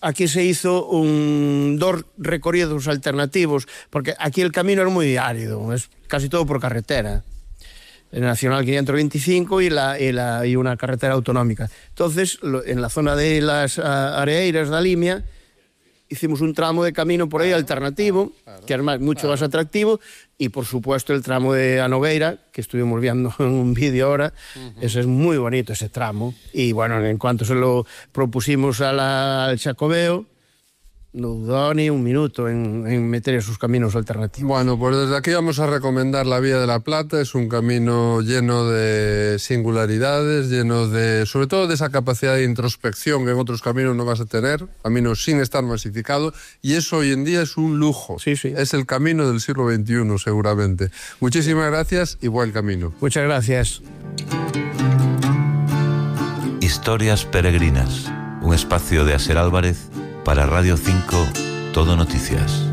aquí se hizo dos recorridos alternativos, porque aquí el camino era muy árido, es casi todo por carretera. El Nacional 525 y una carretera autonómica. Entonces, en la zona de las Areeiras da Limia, hicimos un tramo de camino por ahí alternativo, que es mucho más atractivo, y por supuesto el tramo de A Nogueira, que estuvimos viendo en un vídeo ahora, ese es muy bonito, ese tramo. Y bueno, en cuanto se lo propusimos al Xacobeo, no dudó ni un minuto en meter esos caminos alternativos. Bueno, pues desde aquí vamos a recomendar la Vía de la Plata. Es un camino lleno de singularidades, lleno de, sobre todo, de esa capacidad de introspección que en otros caminos no vas a tener, caminos sin estar masificado, y eso hoy en día es un lujo. Sí, sí. Es el camino del siglo XXI, seguramente. Muchísimas gracias y buen camino. Muchas gracias. Historias peregrinas, un espacio de Aser Álvarez para Radio 5, Todo Noticias.